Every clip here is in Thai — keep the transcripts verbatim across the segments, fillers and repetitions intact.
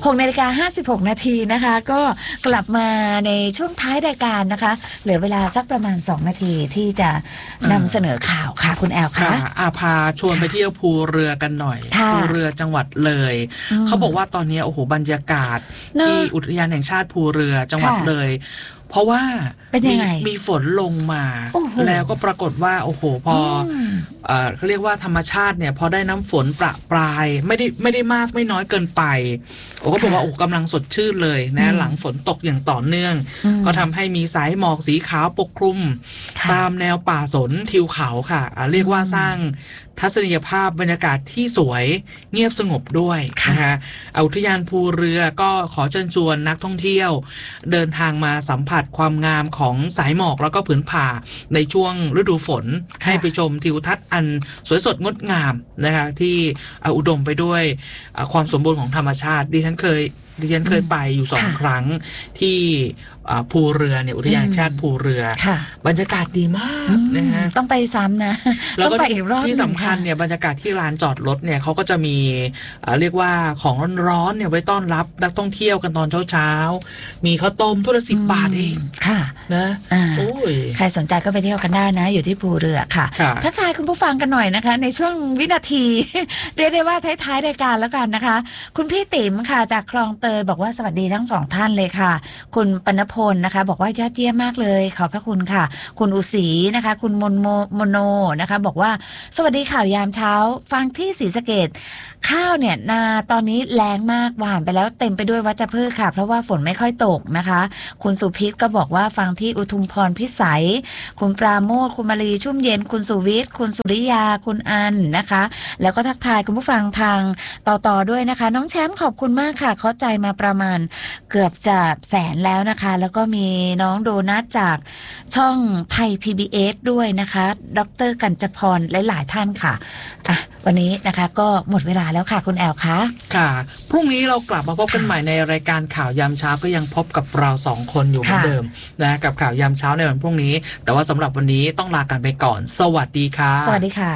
หกนาฬิกาห้าสิบหกนาทีนะคะก็กลับมาในช่วงท้ายรายการนะคะเหลือเวลาสักประมาณสองนาทีที่จะนำเสนอข่าวค่ะคุณแอลคะอาพาชวนไปเที่ยวภูเรือกันหน่อยภูเรือจังหวัดเลยเขาบอกว่าตอนนี้โอ้โหบรรยากาศที่อุทยานแห่งชาติภูเรือจังหวัดเลยเพราะว่ามีมีฝนลงมาแล้วก็ปรากฏว่าโอ้โหพอเอ่อเขาเรียกว่าธรรมชาติเนี่ยพอได้น้ำฝนประปรายไม่ได้ไม่ได้มากไม่น้อยเกินไปโอ้ก็บอกว่าโอ้กำลังสดชื่นเลยนะหลังฝนตกอย่างต่อเนื่องก็ทำให้มีสายหมอกสีขาวปกคลุมตามแนวป่าสนทิวเขาค่ะเรียกว่าสร้างทัศนียภาพบรรยากาศที่สวยเงียบสงบด้วยนะคะอุทยานภูเรือก็ขอเชิญชวนนักท่องเที่ยวเดินทางมาสัมผัสความงามของสายหมอกแล้วก็ผืนป่าในช่วงฤดูฝนให้ไปชมทิวทัศน์อันสวยสดงดงามนะคะที่อุดมไปด้วยความสมบูรณ์ของธรรมชาติดิฉันเคยดิฉันเคยไปอยู่สองครั้งที่ภูเรือเนี่ยอุทยานแห่งชาติภูเรือบรรยากาศดีมากนะฮะต้องไปซ้ำนะแล้วก็ที่สำคัญเนี่ยบรรยากาศที่ลานจอดรถเนี่ยเขาก็จะมีเรียกว่าของร้อนๆเนี่ยไว้ต้อนรับนักท่องเที่ยวกันตอนเช้าๆมีข้าวต้มถ้วยละสิบบาทเองค่ะนะโอ้ยใครสนใจก็ไปเที่ยวกันได้นะอยู่ที่ภูเรือค่ะทักทายคุณผู้ฟังกันหน่อยนะคะในช่วงวินาทีเรียกได้ว่าท้ายๆรายการแล้วกันนะคะคุณพี่ติ๋มค่ะจากคลองเตยบอกว่าสวัสดีทั้งสองท่านเลยค่ะคุณปนพลนะคะบอกว่ายอดเยี่ยมมากเลยขอบพระคุณค่ะคุณอุศรีนะคะคุณมนโมโมโนนะคะบอกว่าสวัสดีข่าวยามเช้าฟังที่ศรีสะเกษข้าวเนี่ยนาตอนนี้แรงมากหว่านไปแล้วเต็มไปด้วยวัชพืชค่ะเพราะว่าฝนไม่ค่อยตกนะคะคุณสุพิษก็บอกว่าฟังที่อุทุมพรพิสัยคุณปราโมทคุณมารีชุ่มเย็นคุณสุวิทย์คุณสุริยาคุณอันนะคะแล้วก็ทักทายคุณผู้ฟังทางต่อๆด้วยนะคะน้องแชมป์ขอบคุณมากค่ะเข้าใจมาประมาณเกือบจะแสนแล้วนะคะแล้วก็มีน้องโดนัทจากช่องไทย พี บี เอส ด้วยนะคะดร.กัญจพรหลายๆท่านค่ะอ่ะวันนี้นะคะก็หมดเวลาแล้วค่ะคุณแอลคะค่ะพรุ่งนี้เรากลับมาพบกันใหม่ในรายการข่าวยามเช้าก็ยังพบกับเราสองคนอยู่เหมือนเดิมนะกับข่าวยามเช้าในวันพรุ่งนี้แต่ว่าสำหรับวันนี้ต้องลากันไปก่อนสวัสดีค่ะสวัสดีค่ะ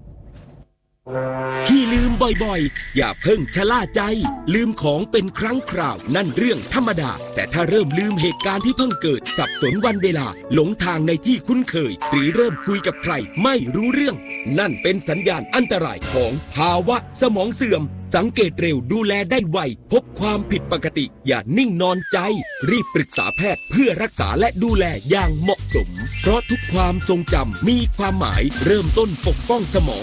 ที่ลืมบ่อยๆอย่าเพิ่งชะล่าใจลืมของเป็นครั้งคราวนั่นเรื่องธรรมดาแต่ถ้าเริ่มลืมเหตุการณ์ที่เพิ่งเกิดสับสนวันเวลาหลงทางในที่คุ้นเคยหรือเริ่มคุยกับใครไม่รู้เรื่องนั่นเป็นสัญญาณอันตรายของภาวะสมองเสื่อมสังเกตเร็วดูแลได้ไวพบความผิดปกติอย่านิ่งนอนใจรีบปรึกษาแพทย์เพื่อรักษาและดูแลอย่างเหมาะสมเพราะทุกความทรงจำมีความหมายเริ่มต้นปกป้องสมอง